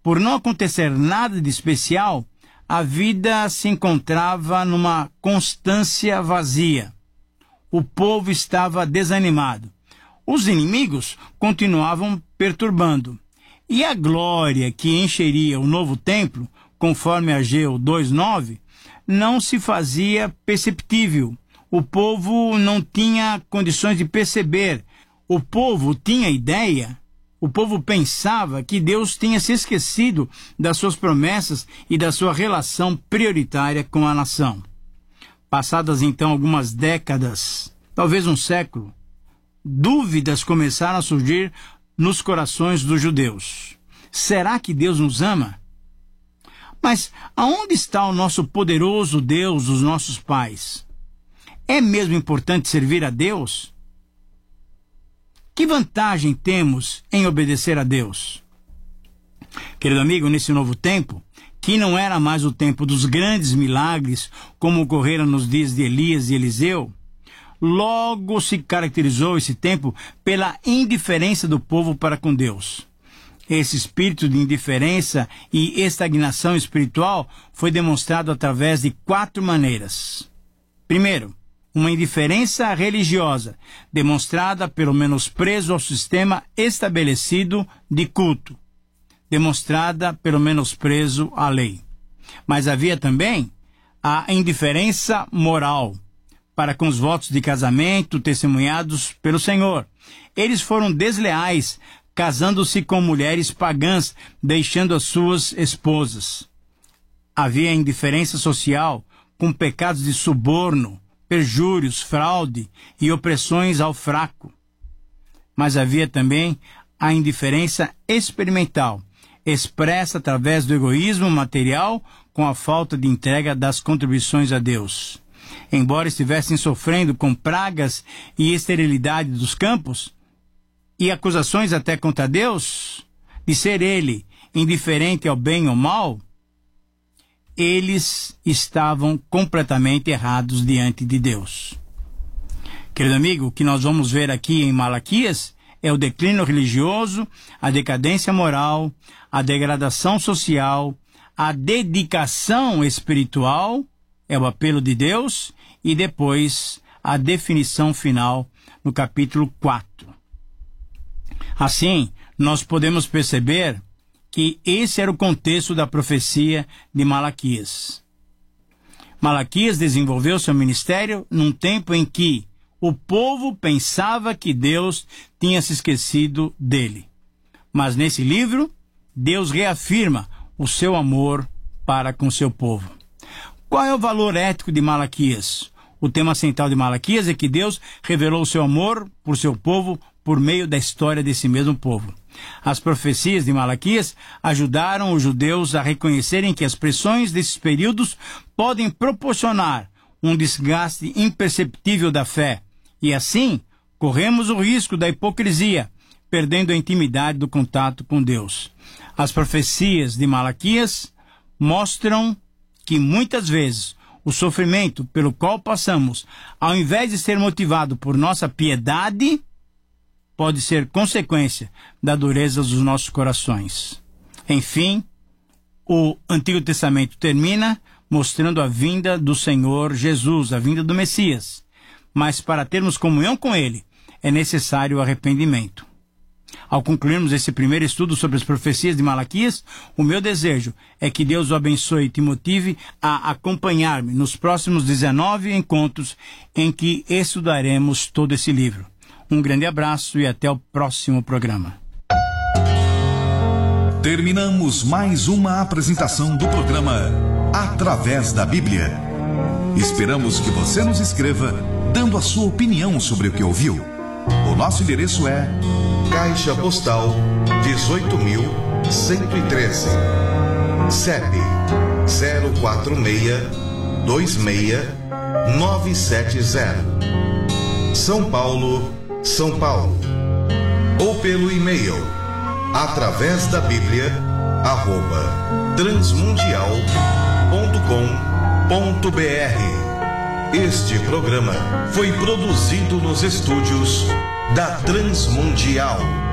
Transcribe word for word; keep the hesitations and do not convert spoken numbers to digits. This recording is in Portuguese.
por não acontecer nada de especial, a vida se encontrava numa constância vazia. O povo estava desanimado. Os inimigos continuavam perturbando. E a glória que encheria o novo templo, conforme Ageu dois nove, não se fazia perceptível. O povo não tinha condições de perceber. O povo tinha ideia, o povo pensava que Deus tinha se esquecido das suas promessas e da sua relação prioritária com a nação. Passadas então algumas décadas, talvez um século, dúvidas começaram a surgir nos corações dos judeus. Será que Deus nos ama? Mas aonde está o nosso poderoso Deus dos nossos pais? É mesmo importante servir a Deus? Que vantagem temos em obedecer a Deus? Querido amigo, nesse novo tempo, que não era mais o tempo dos grandes milagres, como ocorreram nos dias de Elias e Eliseu, logo se caracterizou esse tempo pela indiferença do povo para com Deus. Esse espírito de indiferença e estagnação espiritual foi demonstrado através de quatro maneiras. Primeiro, uma indiferença religiosa, demonstrada pelo menosprezo ao sistema estabelecido de culto, demonstrada pelo menosprezo à lei. Mas havia também a indiferença moral, para com os votos de casamento testemunhados pelo Senhor. Eles foram desleais, casando-se com mulheres pagãs, deixando as suas esposas. Havia indiferença social, com pecados de suborno, perjúrios, fraude e opressões ao fraco. Mas havia também a indiferença experimental, expressa através do egoísmo material com a falta de entrega das contribuições a Deus. Embora estivessem sofrendo com pragas e esterilidade dos campos, e acusações até contra Deus, de ser Ele indiferente ao bem ou mal, eles estavam completamente errados diante de Deus. Querido amigo, o que nós vamos ver aqui em Malaquias é o declínio religioso, a decadência moral, a degradação social, a dedicação espiritual, é o apelo de Deus, e depois a definição final no capítulo quatro. Assim, nós podemos perceber que esse era o contexto da profecia de Malaquias. Malaquias desenvolveu seu ministério num tempo em que o povo pensava que Deus tinha se esquecido dele. Mas nesse livro, Deus reafirma o seu amor para com seu povo. Qual é o valor ético de Malaquias? O tema central de Malaquias é que Deus revelou o seu amor por seu povo por meio da história desse mesmo povo. As profecias de Malaquias ajudaram os judeus a reconhecerem que as pressões desses períodos podem proporcionar um desgaste imperceptível da fé, e assim corremos o risco da hipocrisia, perdendo a intimidade do contato com Deus. As profecias de Malaquias mostram que muitas vezes o sofrimento pelo qual passamos, ao invés de ser motivado por nossa piedade, pode ser consequência da dureza dos nossos corações. Enfim, o Antigo Testamento termina mostrando a vinda do Senhor Jesus, a vinda do Messias. Mas para termos comunhão com Ele, é necessário o arrependimento. Ao concluirmos esse primeiro estudo sobre as profecias de Malaquias, o meu desejo é que Deus o abençoe e te motive a acompanhar-me nos próximos dezenove encontros em que estudaremos todo esse livro. Um grande abraço e até o próximo programa. Terminamos mais uma apresentação do programa Através da Bíblia. Esperamos que você nos escreva dando a sua opinião sobre o que ouviu. O nosso endereço é Caixa Postal dezoito mil cento e treze, C E P zero quatro seis dois seis nove sete zero, São Paulo, São Paulo. Ou pelo e-mail através da Bíblia arroba transmundial ponto com ponto br. Este programa foi produzido nos estúdios da Transmundial.